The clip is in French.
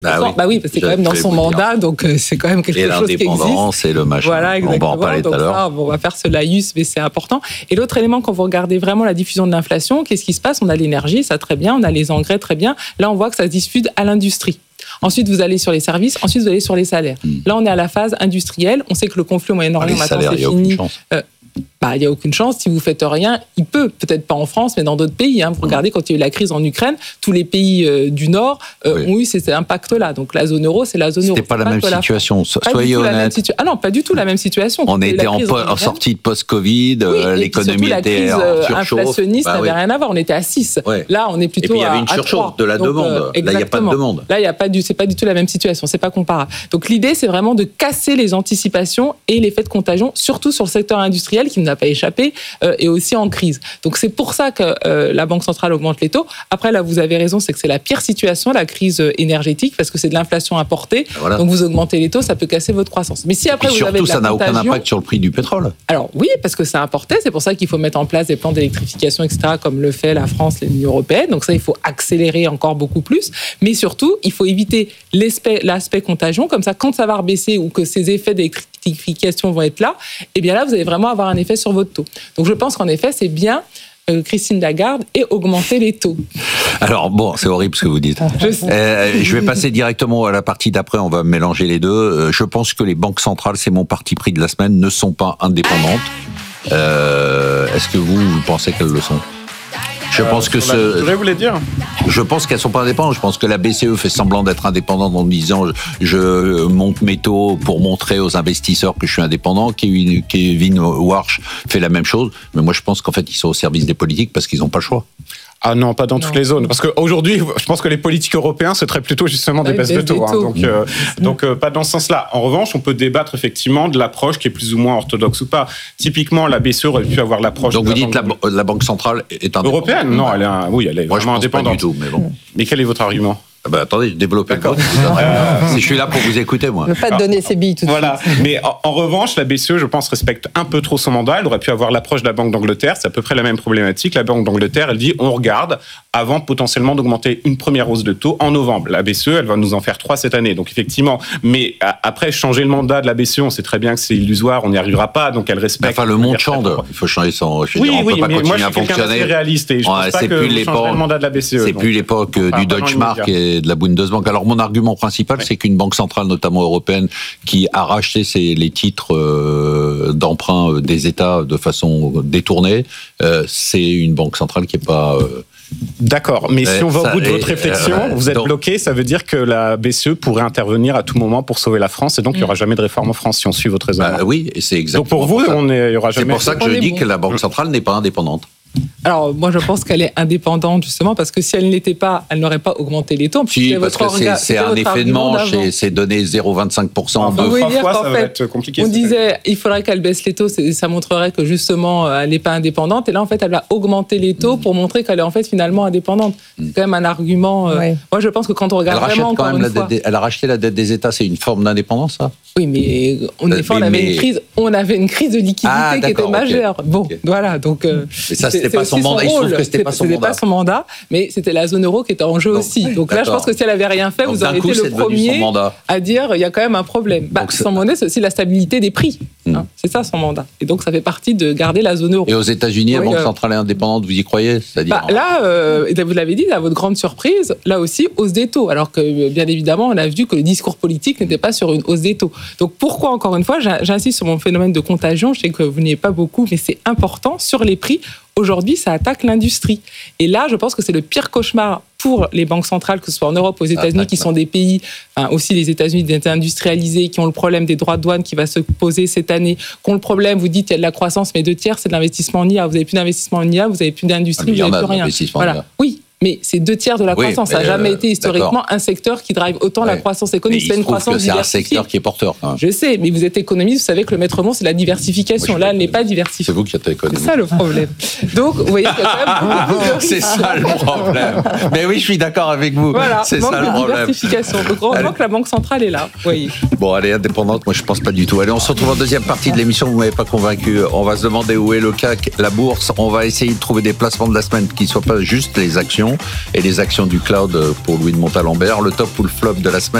Bah oui, parce que c'est quand même dans son mandat, donc c'est quand même quelque chose qui existe. Et l'indépendance et le machin. Voilà, exactement. On va en parler tout à l'heure. On va faire ce laïus, mais c'est important. Et l'autre élément, quand vous regardez vraiment la diffusion de l'inflation, qu'est-ce qui se passe ? On a l'énergie, ça très bien, on a les engrais très bien. Là, on voit que ça se diffuse à l'industrie. Ensuite, vous allez sur les services, ensuite vous allez sur les salaires. Là, on est à la phase industrielle. On sait que le conflit au Moyen-Orient, maintenant, c'est fini. Il n'y a aucune chance. Si vous ne faites rien, il peut-être pas en France, mais dans d'autres pays. Vous regardez, quand il y a eu la crise en Ukraine, tous les pays du Nord ont eu cet impact-là. Donc la zone euro, c'est la zone euro. C'était pas la même situation. Soyez honnête. Ah non, pas du tout la même situation. On était en sortie de post-Covid, l'économie était en surchauffe. Inflationniste n'avait rien à voir. On était à 6. Là, on est plutôt à 3. Et puis il y avait une surchauffe de la demande. Là, il n'y a pas de demande. Là, c'est pas du tout la même situation. C'est pas comparable. Donc l'idée, c'est vraiment de casser les anticipations et l'effet de contagion, surtout sur le secteur industriel qui n'a pas échappé et aussi en crise. Donc c'est pour ça que la Banque centrale augmente les taux. Après, là, vous avez raison, c'est que c'est la pire situation, la crise énergétique, parce que c'est de l'inflation importée. Voilà. Donc vous augmentez les taux, ça peut casser votre croissance. Mais si après vous avez de la surtout, ça n'a contagion, aucun impact sur le prix du pétrole. Alors oui, parce que c'est importé. C'est pour ça qu'il faut mettre en place des plans d'électrification, etc., comme le fait la France, l'Union européenne. Donc ça, il faut accélérer encore beaucoup plus. Mais surtout, il faut éviter l'aspect contagion. Comme ça, quand ça va rebaisser ou que ces effets d'électrification vont être là, et bien là, vous allez vraiment avoir un effet sur votre taux. Donc je pense qu'en effet, c'est bien Christine Lagarde et augmenter les taux. Alors bon, c'est horrible ce que vous dites. Je vais passer directement à la partie d'après, on va mélanger les deux. Je pense que les banques centrales, c'est mon parti pris de la semaine, ne sont pas indépendantes. Est-ce que vous pensez qu'elles le sont ? Je pense que je pense qu'elles sont pas indépendantes. Je pense que la BCE fait semblant d'être indépendante en disant je monte mes taux pour montrer aux investisseurs que je suis indépendant. Kevin Warsh fait la même chose. Mais moi, je pense qu'en fait, ils sont au service des politiques parce qu'ils n'ont pas le choix. Ah non, pas dans toutes les zones. Parce qu'aujourd'hui, je pense que les politiques européens, ce serait plutôt justement des baisses de taux. Donc pas dans ce sens-là. En revanche, on peut débattre effectivement de l'approche qui est plus ou moins orthodoxe ou pas. Typiquement, la BCE aurait pu avoir l'approche... Donc vous dites que la Banque centrale est indépendante. Européenne ? Non, elle est vraiment indépendante. Pas du tout, mais bon. Mais quel est votre argument ? Attendez, développez le code. Je suis là pour vous écouter, moi. Ne pas te donner ses billes tout de suite. Mais en revanche, la BCE, je pense, respecte un peu trop son mandat. Elle aurait pu avoir l'approche de la Banque d'Angleterre. C'est à peu près la même problématique. La Banque d'Angleterre, elle dit, on regarde avant potentiellement d'augmenter une première hausse de taux en novembre. La BCE, elle va nous en faire 3 cette année. Donc effectivement, mais après, changer le mandat de la BCE, on sait très bien que c'est illusoire, on n'y arrivera pas. Donc elle respecte... Enfin, le monde change. Il faut changer son... on peut pas continuer à fonctionner. C'est réaliste et je pense pas que vous changerez le mandat de la BCE. C'est plus l'époque du Deutsche Mark et de la Bundesbank. Alors mon argument principal, c'est qu'une banque centrale, notamment européenne, qui a racheté les titres d'emprunt des États de façon détournée, c'est une banque centrale qui n'est pas... D'accord, mais si on va au bout de votre réflexion, vous êtes bloqué, ça veut dire que la BCE pourrait intervenir à tout moment pour sauver la France, et donc il n'y aura jamais de réforme en France si on suit votre raisonnement. Oui, et c'est exactement. Donc pour vous, il n'y aura jamais... C'est pour ça que je dis que la Banque centrale n'est pas indépendante. Alors, moi, je pense qu'elle est indépendante, justement, parce que si elle ne l'était pas, elle n'aurait pas augmenté les taux. Si, parce que c'est un effet de manche et c'est donné 0,25%. Deux fois, ça va être compliqué. On disait, il faudrait qu'elle baisse les taux, ça montrerait que, justement, elle n'est pas indépendante. Et là, en fait, elle va augmenter les taux pour montrer qu'elle est, en fait, finalement indépendante. C'est quand même un argument... Moi, je pense que quand on regarde vraiment, encore une fois... Elle a racheté la dette des États, c'est une forme d'indépendance, ça ? Oui, mais en effet, on avait une crise de liquidité qui était majeure. Bon, voilà, donc... Mais ça, c'était pas son mandat. Il se trouve que c'était pas son mandat. C'était pas son mandat, mais c'était la zone euro qui était en jeu aussi. Donc là, je pense que si elle avait rien fait, vous auriez été le premier à dire il y a quand même un problème. Son mandat, c'est aussi la stabilité des prix. C'est ça son mandat. Et donc ça fait partie de garder la zone euro. Et aux États-Unis, la Banque centrale est indépendante, vous y croyez ? Là, vous l'avez dit, à votre grande surprise, là aussi, hausse des taux. Alors que bien évidemment, on a vu que le discours politique n'était pas sur une hausse des taux. Donc pourquoi, encore une fois, j'insiste sur mon phénomène de contagion. Je sais que vous n'y êtes pas beaucoup, mais c'est important sur les prix. Aujourd'hui, ça attaque l'industrie. Et là, je pense que c'est le pire cauchemar pour les banques centrales, que ce soit en Europe, aux États-Unis, qui sont des pays, aussi les États-Unis industrialisés, qui ont le problème des droits de douane qui va se poser cette année, qui ont le problème, vous dites, il y a de la croissance, mais 2/3, c'est de l'investissement en IA. Vous n'avez plus d'investissement en IA, vous n'avez plus d'industrie, vous n'avez plus rien. Voilà. Oui. Mais c'est 2/3 de la croissance. Ça n'a jamais été historiquement un secteur qui drive autant la croissance économique. C'est une croissance diversifiée. C'est un secteur qui est porteur. Je sais, mais vous êtes économiste, vous savez que le maître mot, c'est la diversification. Là, elle n'est pas diversifiée. C'est vous qui êtes économiste. C'est ça le problème. Donc, vous voyez qu'il y a quand même beaucoup de risques. C'est ça le problème. Mais oui, je suis d'accord avec vous. Voilà, c'est manque ça le de problème. diversification. Donc, heureusement que la Banque centrale est là. Voyez. Bon, elle est indépendante, moi je pense pas du tout. Allez, on se retrouve en deuxième partie de l'émission, vous m'avez pas convaincu. On va se demander où est le CAC, la bourse. On va essayer de trouver des placements de la semaine qui ne soient pas juste les actions. et les actions du cloud pour Louis de Montalembert. Le top ou le flop de la semaine.